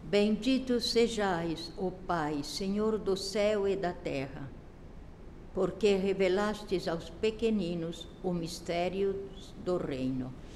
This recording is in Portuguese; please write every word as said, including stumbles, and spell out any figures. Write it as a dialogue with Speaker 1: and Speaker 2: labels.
Speaker 1: Bendito sejais, ó Pai, Senhor do céu e da terra, porque revelastes aos pequeninos o mistério do reino.